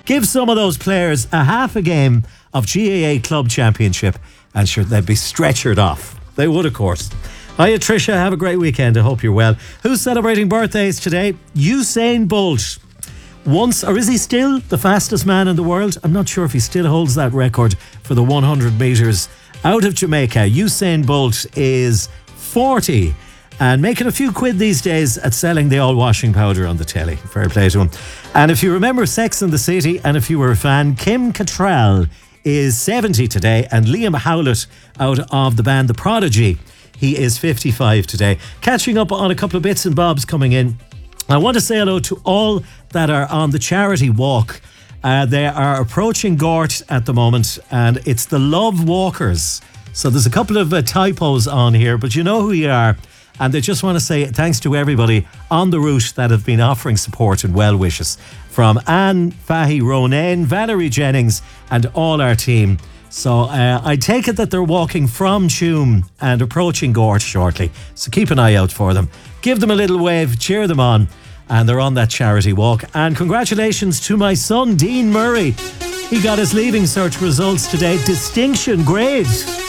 Give some of those players a half a game of GAA Club Championship and sure, they'd be stretchered off. They would, of course. Hiya, Tricia. Have a great weekend. I hope you're well. Who's celebrating birthdays today? Usain Bolt. Once, or is he still the fastest man in the world? I'm not sure if he still holds that record for the 100 metres out of Jamaica. Usain Bolt is 40 and making a few quid these days at selling the all washing powder on the telly. Fair play to him. And if you remember Sex and the City, and if you were a fan, Kim Cattrall is 70 today, and Liam Howlett out of the band The Prodigy, he is 55 today. Catching up on a couple of bits and bobs coming in. I want to say hello to all that are on the charity walk. They are approaching Gort at the moment, and it's the Love Walkers. So there's a couple of typos on here, but you know who you are. And they just want to say thanks to everybody on the route that have been offering support and well wishes. From Anne, Fahy, Ronan, Valerie Jennings and all our team. So I take it that they're walking from Tuam and approaching Gort shortly. So keep an eye out for them. Give them a little wave, cheer them on. And they're on that charity walk. And congratulations to my son, Dean Murray. He got his Leaving Cert results today. Distinction grade.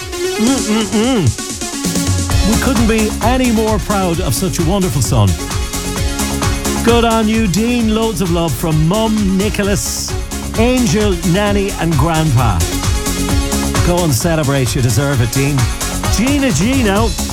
We couldn't be any more proud of such a wonderful son. Good on you, Dean. Loads of love from Mum, Nicholas, Angel, Nanny and Grandpa. Go and celebrate. You deserve it, Dean. Gina G now.